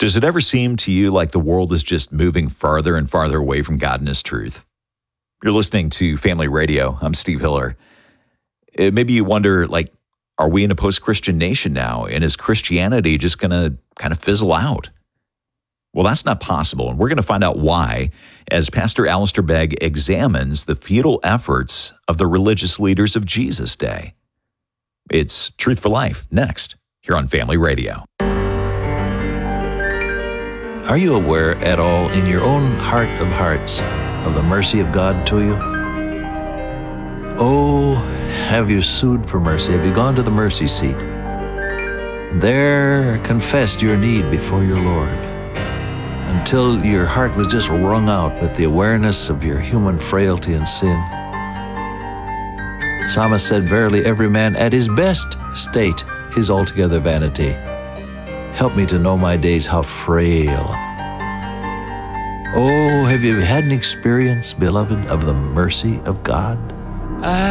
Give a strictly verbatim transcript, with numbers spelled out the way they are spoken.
Does it ever seem to you like the world is just moving farther and farther away from God and His truth? You're listening to Family Radio. I'm Steve Hiller. Uh, Maybe you wonder, like, are we in a post-Christian nation now? And is Christianity just going to kind of fizzle out? Well, that's not possible. And we're going to find out why as Pastor Alistair Begg examines the futile efforts of the religious leaders of Jesus' day. It's Truth for Life, next, here on Family Radio. Are you aware at all in your own heart of hearts of the mercy of God to you? Oh, have you sued for mercy? Have you gone to the mercy seat? There confessed your need before your Lord until your heart was just wrung out with the awareness of your human frailty and sin. Psalmist said, "Verily every man at his best state is altogether vanity. Help me to know my days how frail." Oh, have you had an experience, beloved, of the mercy of God? I